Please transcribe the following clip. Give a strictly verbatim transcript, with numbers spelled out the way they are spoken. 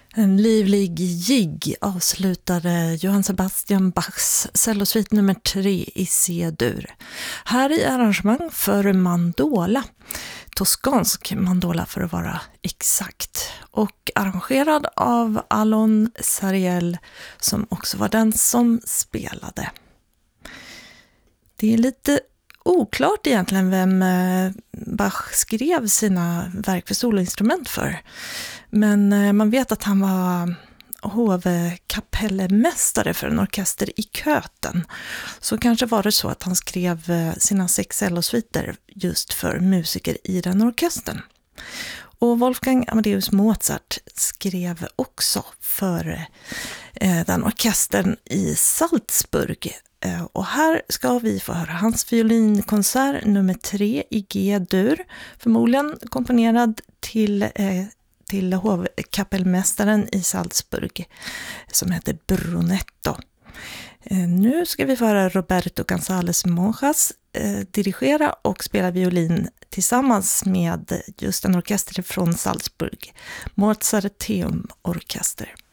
En livlig jigg avslutade Johann Sebastian Bachs cellosvit nummer tre i C-dur. Här i arrangemang för mandola, toskansk mandola för att vara exakt, och arrangerad av Alon Sariel som också var den som spelade. Det är lite oklart egentligen vem Bach skrev sina verk för soloinstrument för. Men man vet att han var hovkapellmästare för en orkester i Köthen. Så kanske var det så att han skrev sina sex cellosviter just för musiker i den orkestern. Och Wolfgang Amadeus Mozart skrev också för den orkestern i Salzburg. Och här ska vi få höra hans violinkonsert nummer tre i G-dur, förmodligen komponerad till, eh, till hovkapellmästaren i Salzburg som heter Brunetto. Eh, nu ska vi få höra Roberto González Monjas eh, dirigera och spela violin tillsammans med just en orkester från Salzburg, Mozarteum Orkester.